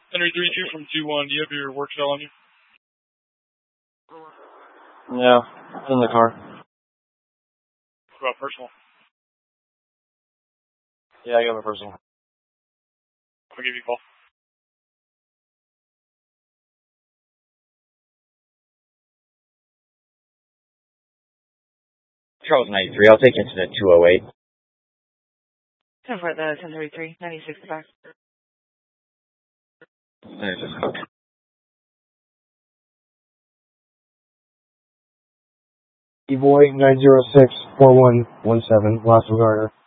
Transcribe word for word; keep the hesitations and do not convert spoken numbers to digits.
Henry three two from two one, do you have your work cell on you? Yeah, it's in the car. What about personal? Yeah, I got my personal. I'll give you a call. Charles ninety-three, I'll take incident two oh eight. ten for the ten thirty-three, ninety-six back. ninety-six. Evoy nine zero six four one one seven, Las Vegas.